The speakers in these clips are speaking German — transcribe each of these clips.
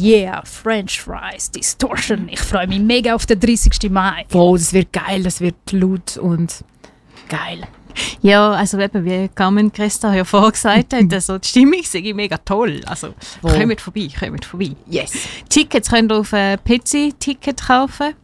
yeah, French Fries, Distortion. Ich freue mich mega auf den 30. Mai. Wow, das wird geil, das wird laut und geil. Ja, also eben, wie Carmen Cresta ja vorher gesagt hat, also die Stimmung ist mega toll. Also kommt vorbei. Yes. Tickets könnt ihr auf PC-Ticket kaufen.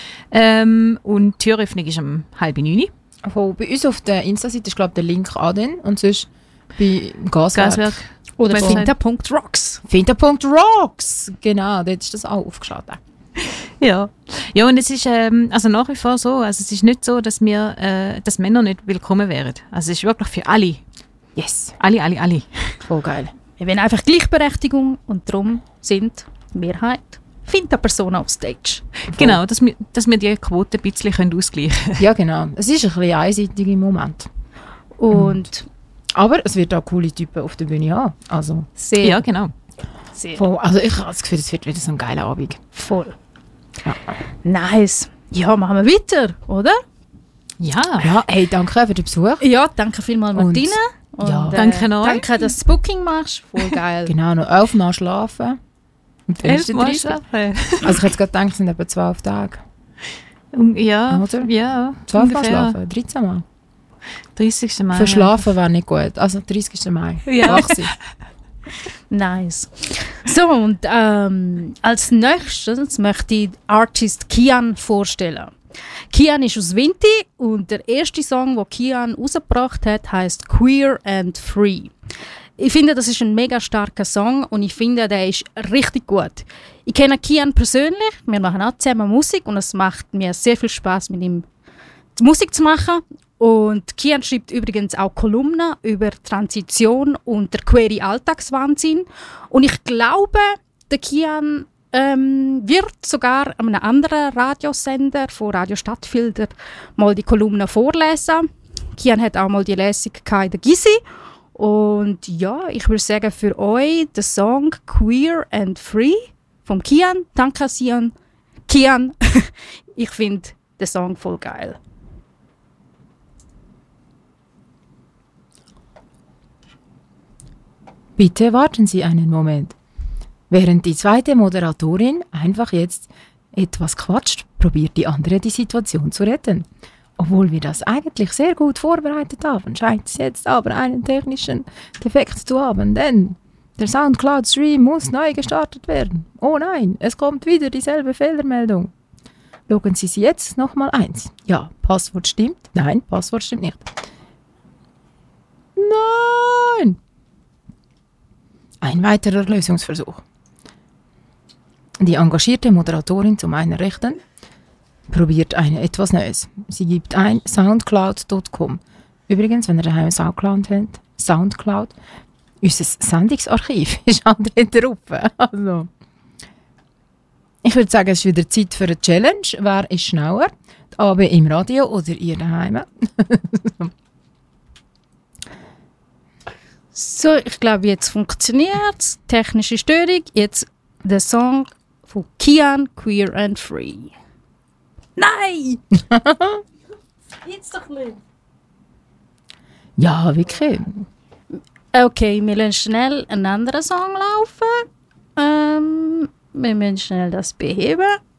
Und die Türöffnung ist um 8:30. Bei uns auf der Insta-Seite ist, glaube ich, der Link an den und sonst bei Gaswerk. Oder Website. Finta.rocks. Finta.rocks! Genau, dort ist das auch aufgeschlagen. Ja, und es ist also nach wie vor so, also es ist nicht so, dass dass Männer nicht willkommen wären. Also es ist wirklich für alle. Yes. Alle. Voll geil. Wir wollen einfach Gleichberechtigung und darum sind die Mehrheit Finta-Personen auf Stage. Genau, dass wir die Quote ein bisschen ausgleichen können. Ja, genau. Es ist ein bisschen einseitig im Moment. Und Aber es wird auch coole Typen auf der Bühne haben. Also, sehr, Ja, genau. sehr voll. Also ich habe das Gefühl, es wird wieder so ein geiler Abend. voll. Ja. Nice. Ja, machen wir weiter, oder? Ja, Ja, hey, danke für den Besuch. Ja, danke vielmals, Und- Martina. Und, ja. Danke euch. Danke, dass du das Booking machst. Voll geil. Genau, noch 11 Mal schlafen. Und dann ist 11 der Mal 30. schlafen. Also ich hätte gerade gedacht, es sind etwa 12 Tage. Ja, Oder? ja. 12 Mal ungefähr. schlafen, 13 Mal. 30. Mai. Für Schlafen wäre nicht gut. Also 30. Mai. Ja. Wach sein. Nice. So, und als nächstes möchte ich Artist Kian vorstellen. Kian ist aus Vinti und der erste Song, den Kian rausgebracht hat, heißt Queer and Free. Ich finde, das ist ein mega starker Song und ich finde, der ist richtig gut. Ich kenne Kian persönlich, wir machen auch zusammen Musik und es macht mir sehr viel Spaß, mit ihm Musik zu machen. Und Kian schreibt übrigens auch Kolumnen über Transition und der queere Alltagswahnsinn. Und ich glaube, der Kian wird sogar an einem anderen Radiosender von Radio Stadtfilter mal die Kolumnen vorlesen. Kian hat auch mal die Lesung in der Gysi. Und ja, ich würde sagen, für euch der Song Queer and Free von Kian. Danke, Kian. Ich finde den Song voll geil. Bitte warten Sie einen Moment. Während die zweite Moderatorin einfach jetzt etwas quatscht, probiert die andere die Situation zu retten. Obwohl wir das eigentlich sehr gut vorbereitet haben, scheint es jetzt aber einen technischen Defekt zu haben, denn der Soundcloud-Stream muss neu gestartet werden. Oh nein, es kommt wieder dieselbe Fehlermeldung. Loggen Sie jetzt nochmal 1. Ja, Passwort stimmt. Nein, Passwort stimmt nicht. Nein! Ein weiterer Lösungsversuch. Die engagierte Moderatorin zu meiner Rechten probiert etwas Neues. Sie gibt ein soundcloud.com. Übrigens, wenn ihr daheim Soundcloud habt, Soundcloud, unser Sendungsarchiv ist auch drin drauf. Also, ich würde sagen, es ist wieder Zeit für eine Challenge. Wer ist schneller? Die AB im Radio oder ihr daheim? So, ich glaube, jetzt funktioniert es. Technische Störung. Jetzt der Song von Kian, Queer and Free. Nein! Jetzt doch nicht. Ja, wirklich. Okay, wir lassen schnell einen anderen Song laufen. Wir müssen schnell das beheben.